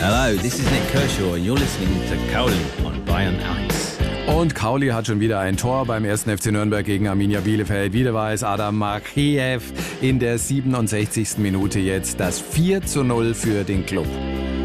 Hello, this is Nick Kershaw and you're listening to Cowley on Bayern 1. Und Cowley hat schon wieder ein Tor beim 1. FC Nürnberg gegen Arminia Bielefeld. Wieder war es Adam Makheyev in der 67. Minute jetzt das 4:0 für den Club.